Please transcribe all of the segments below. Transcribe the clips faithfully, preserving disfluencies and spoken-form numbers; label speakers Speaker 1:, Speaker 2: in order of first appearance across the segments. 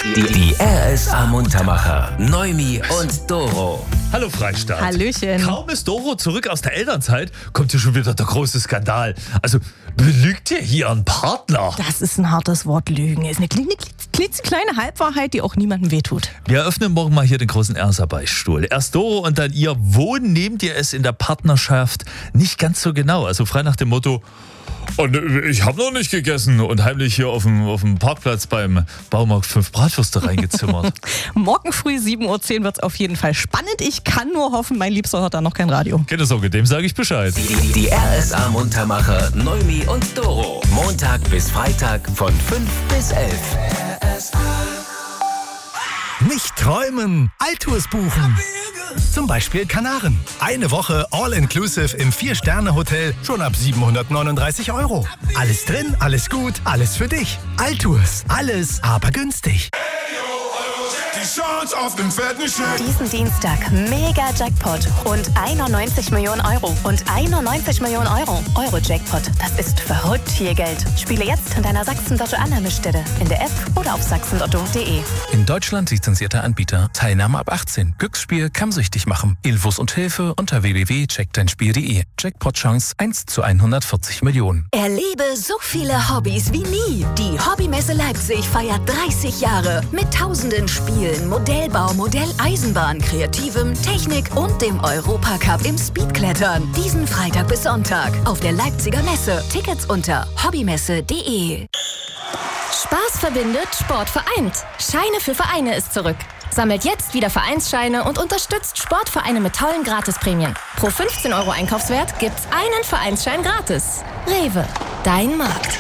Speaker 1: Die, die R S A-Muntermacher, Neumi und Doro.
Speaker 2: Hallo Freistaat.
Speaker 3: Hallöchen.
Speaker 2: Kaum ist Doro zurück aus der Elternzeit, kommt hier schon wieder der große Skandal. Also, belügt ihr hier einen Partner?
Speaker 3: Das ist ein hartes Wort, Lügen. Ist eine kleine, klitzekleine Halbwahrheit, die auch niemandem wehtut.
Speaker 2: Wir eröffnen morgen mal hier den großen R S A-Beichtstuhl. Erst Doro und dann ihr. Wo nehmt ihr es in der Partnerschaft nicht ganz so genau? Also frei nach dem Motto, und ich habe noch nicht gegessen und heimlich hier auf dem, auf dem Parkplatz beim Baumarkt fünf Bratwürste reingezimmert.
Speaker 3: Morgen früh sieben Uhr zehn wird es auf jeden Fall spannend. Ich kann nur hoffen, mein Liebster hört da noch kein Radio.
Speaker 2: Keine Sorge, dem sage ich Bescheid.
Speaker 1: Die, die R S A-Muntermacher, Neumi und Doro. Montag bis Freitag von fünf bis elf. R S A.
Speaker 4: Nicht träumen, Altours buchen. Zum Beispiel Kanaren. Eine Woche All-Inclusive im Vier-Sterne-Hotel schon ab siebenhundertneununddreißig Euro. Alles drin, alles gut, alles für dich. Altours, alles aber günstig.
Speaker 5: Die Chance auf den fetten Scheck.
Speaker 6: Diesen Dienstag mega Jackpot. Rund einundneunzig Millionen Euro. Und einundneunzig Millionen Euro. Euro-Jackpot. Das ist verrückt viel Geld. Spiele jetzt in deiner Sachsen-Lotto-Annahmestelle. In der App oder auf sachsen lotto punkt de.
Speaker 7: In Deutschland lizenzierter Anbieter. Teilnahme ab achtzehn. Glücksspiel kann süchtig machen. Infos und Hilfe unter w w w punkt check dein spiel punkt de. Jackpot-Chance eins zu hundertvierzig Millionen.
Speaker 8: Erlebe so viele Hobbys wie nie. Die Hobbymesse Leipzig feiert dreißig Jahre. Mit tausenden Spielen, Modellbau, Modelleisenbahn, Kreativem, Technik und dem Europacup im Speedklettern. Diesen Freitag bis Sonntag auf der Leipziger Messe. Tickets unter hobbymesse punkt de.
Speaker 9: Spaß verbindet, Sport vereint. Scheine für Vereine ist zurück. Sammelt jetzt wieder Vereinsscheine und unterstützt Sportvereine mit tollen Gratisprämien. Pro fünfzehn Euro Einkaufswert gibt's einen Vereinsschein gratis. Rewe, dein Markt.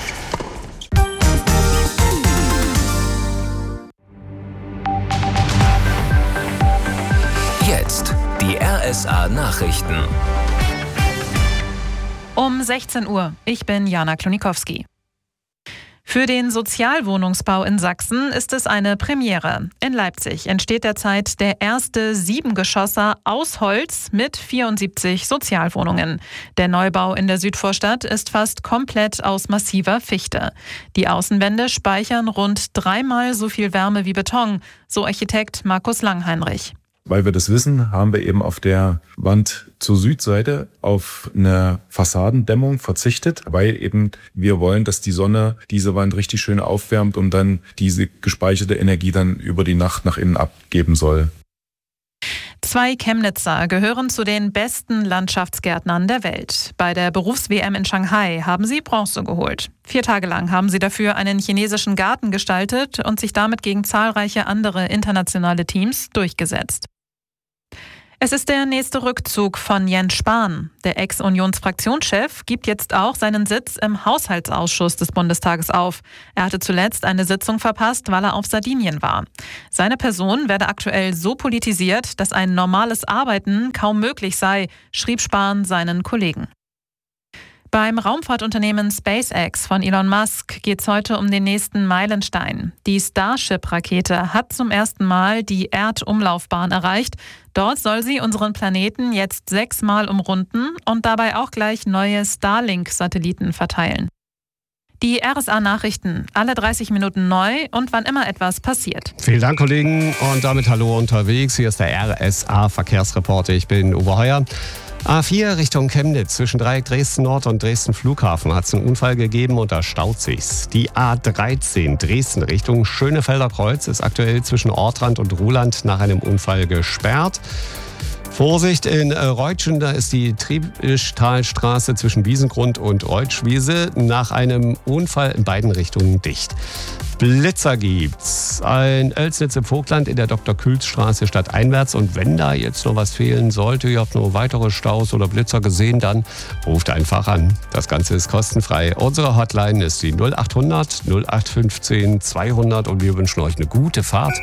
Speaker 1: Jetzt die R S A-Nachrichten.
Speaker 10: Um sechzehn Uhr. Ich bin Jana Klonikowski. Für den Sozialwohnungsbau in Sachsen ist es eine Premiere. In Leipzig entsteht derzeit der erste Siebengeschosser aus Holz mit vierundsiebzig Sozialwohnungen. Der Neubau in der Südvorstadt ist fast komplett aus massiver Fichte. Die Außenwände speichern rund dreimal so viel Wärme wie Beton, so Architekt Markus Langheinrich.
Speaker 11: Weil wir das wissen, haben wir eben auf der Wand zur Südseite auf eine Fassadendämmung verzichtet, weil eben wir wollen, dass die Sonne diese Wand richtig schön aufwärmt und dann diese gespeicherte Energie dann über die Nacht nach innen abgeben soll.
Speaker 10: Zwei Chemnitzer gehören zu den besten Landschaftsgärtnern der Welt. Bei der Berufs-W M in Shanghai haben sie Bronze geholt. Vier Tage lang haben sie dafür einen chinesischen Garten gestaltet und sich damit gegen zahlreiche andere internationale Teams durchgesetzt. Es ist der nächste Rückzug von Jens Spahn. Der Ex-Unions-Fraktionschef gibt jetzt auch seinen Sitz im Haushaltsausschuss des Bundestages auf. Er hatte zuletzt eine Sitzung verpasst, weil er auf Sardinien war. Seine Person werde aktuell so politisiert, dass ein normales Arbeiten kaum möglich sei, schrieb Spahn seinen Kollegen. Beim Raumfahrtunternehmen SpaceX von Elon Musk geht es heute um den nächsten Meilenstein. Die Starship-Rakete hat zum ersten Mal die Erdumlaufbahn erreicht. Dort soll sie unseren Planeten jetzt sechsmal umrunden und dabei auch gleich neue Starlink-Satelliten verteilen. Die R S A-Nachrichten, alle dreißig Minuten neu und wann immer etwas passiert.
Speaker 12: Vielen Dank, Kollegen. Und damit hallo unterwegs. Hier ist der R S A-Verkehrsreporter. Ich bin Uwe Heuer. A vier Richtung Chemnitz, zwischen Dreieck Dresden Nord und Dresden Flughafen hat es einen Unfall gegeben und da staut sich's. Die A dreizehn Dresden Richtung Schönefelder Kreuz ist aktuell zwischen Ortrand und Ruhland nach einem Unfall gesperrt. Vorsicht in Reutschen, da ist die Triebischtalstraße zwischen Wiesengrund und Reutschwiese nach einem Unfall in beiden Richtungen dicht. Blitzer gibt's. Ein Oelsnitz im Vogtland in der Doktor-Külz-Straße stadteinwärts. Und wenn da jetzt noch was fehlen sollte, ihr habt nur weitere Staus oder Blitzer gesehen, dann ruft einfach an. Das Ganze ist kostenfrei. Unsere Hotline ist die null acht hundert null acht fünfzehn zweihundert und wir wünschen euch eine gute Fahrt.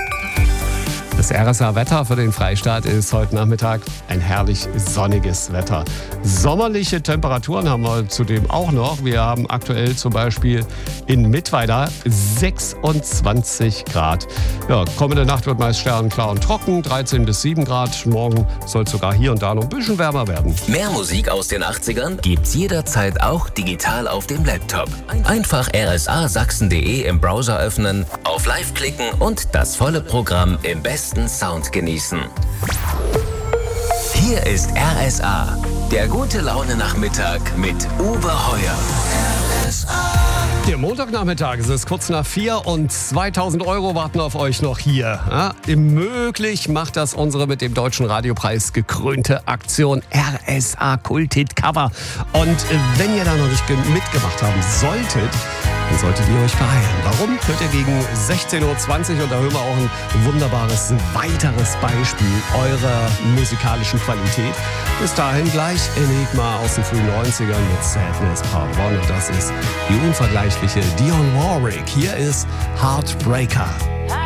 Speaker 12: Das R S A-Wetter für den Freistaat ist heute Nachmittag ein herrlich sonniges Wetter. Sommerliche Temperaturen haben wir zudem auch noch. Wir haben aktuell zum Beispiel in Mittweida sechsundzwanzig Grad. Ja, kommende Nacht wird meist sternenklar und trocken, dreizehn bis sieben Grad. Morgen soll es sogar hier und da noch ein bisschen wärmer werden.
Speaker 1: Mehr Musik aus den achtzigern gibt's jederzeit auch digital auf dem Laptop. Einfach r s a sachsen punkt de im Browser öffnen, auf auf Live klicken und das volle Programm im besten Sound genießen. Hier ist R S A, der gute Laune-Nachmittag mit Uwe Heuer. R S A.
Speaker 12: Der Montagnachmittag, es ist kurz nach vier und zweitausend Euro warten auf euch noch hier. Ja, möglich macht das unsere mit dem Deutschen Radiopreis gekrönte Aktion R S A Kulthit Cover. Und wenn ihr da noch nicht mitgemacht haben solltet, dann solltet ihr euch beeilen. Warum? Könnt ihr gegen sechzehn Uhr zwanzig und da hören wir auch ein wunderbares weiteres Beispiel eurer musikalischen Qualität. Bis dahin gleich Enigma aus den frühen neunzigern mit Sadness Part One und das ist die unvergleichliche Dionne Warwick. Hier ist Heartbreaker.
Speaker 13: I